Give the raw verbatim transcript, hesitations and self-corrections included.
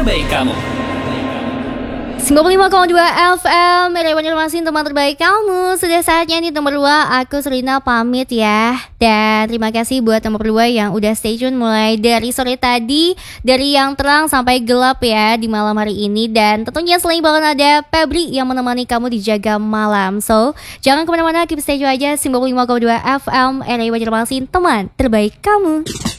terbaik kamu. sembilan puluh lima koma dua F M Rewan Banjarmasin, teman terbaik kamu. Sudah saatnya nih nomor dua, aku Serina pamit ya. Dan terima kasih buat nomor dua yang udah stay tune mulai dari sore tadi, dari yang terang sampai gelap ya di malam hari ini. Dan tentunya selain bakal ada Febri yang menemani kamu di Jaga Malam. So, jangan kemana-mana, keep stay tune aja sembilan puluh lima koma dua F M Rewan Banjarmasin, teman terbaik kamu.